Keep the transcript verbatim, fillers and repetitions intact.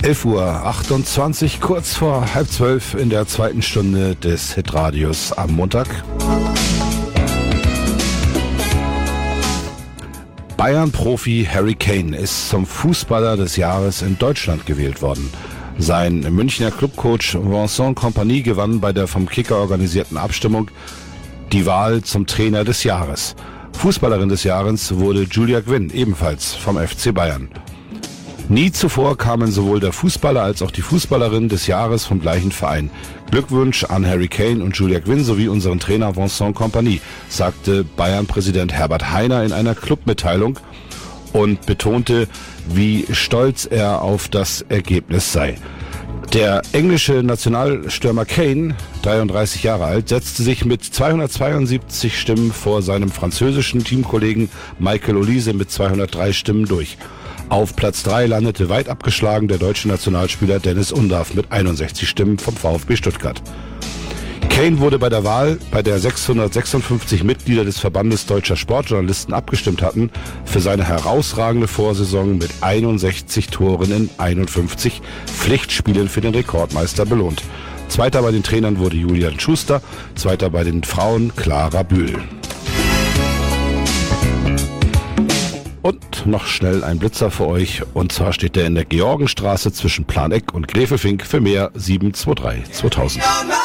elf Uhr achtundzwanzig, kurz vor halb zwölf in der zweiten Stunde des Hitradios am Montag. Bayern-Profi Harry Kane ist zum Fußballer des Jahres in Deutschland gewählt worden. Sein Münchner Clubcoach Vincent Kompany gewann bei der vom Kicker organisierten Abstimmung die Wahl zum Trainer des Jahres. Fußballerin des Jahres wurde Julia Gwynn, ebenfalls vom F C Bayern. Nie zuvor kamen sowohl der Fußballer als auch die Fußballerin des Jahres vom gleichen Verein. Glückwunsch an Harry Kane und Julia Gwynn sowie unseren Trainer Vincent Kompany, sagte Bayern-Präsident Herbert Hainer in einer Clubmitteilung und betonte, wie stolz er auf das Ergebnis sei. Der englische Nationalstürmer Kane, dreiunddreißig Jahre alt, setzte sich mit zweihundertzweiundsiebzig Stimmen vor seinem französischen Teamkollegen Michael Olise mit zweihundertdrei Stimmen durch. Auf Platz drei landete weit abgeschlagen der deutsche Nationalspieler Dennis Undaff mit einundsechzig Stimmen vom VfB Stuttgart. Kane wurde bei der Wahl, bei der sechshundertsechsundfünfzig Mitglieder des Verbandes Deutscher Sportjournalisten abgestimmt hatten, für seine herausragende Vorsaison mit einundsechzig Toren in einundfünfzig Pflichtspielen für den Rekordmeister belohnt. Zweiter bei den Trainern wurde Julian Schuster, zweiter bei den Frauen Clara Bühl. Und noch schnell ein Blitzer für euch, und zwar steht der in der Georgenstraße zwischen Planeck und Gräfelfink für mehr sieben zwei drei zweitausend.